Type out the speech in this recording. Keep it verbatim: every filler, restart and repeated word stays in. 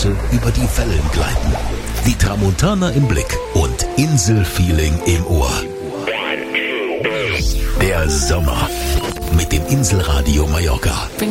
Flosse über die Wellen gleiten. Die Tramontana im Blick und Inselfeeling im Ohr. Der Sommer mit dem Inselradio Mallorca.